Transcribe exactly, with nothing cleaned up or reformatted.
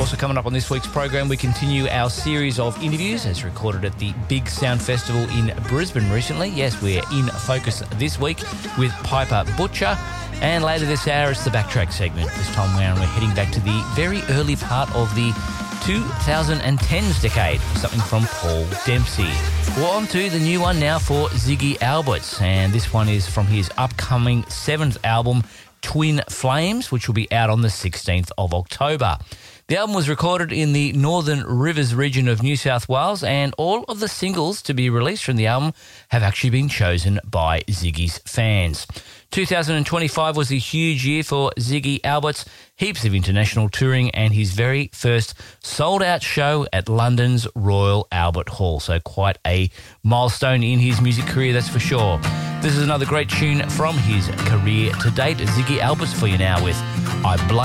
Also coming up on this week's program, we continue our series of interviews as recorded at the Big Sound Festival in Brisbane recently. Yes, we're in focus this week with Piper Butcher. And later this hour, it's the Backtrack segment. This time around, we're heading back to the very early part of the twenty tens decade for something from Paul Dempsey. We're on to the new one now for Ziggy Alberts, and this one is from his upcoming seventh album, Twin Flames, which will be out on the sixteenth of October. The album was recorded in the Northern Rivers region of New South Wales, and all of the singles to be released from the album have actually been chosen by Ziggy's fans. two thousand twenty-five was a huge year for Ziggy Alberts, heaps of international touring and his very first sold-out show at London's Royal Albert Hall. So quite a milestone in his music career, that's for sure. This is another great tune from his career to date. Ziggy Alberts for you now with I Blame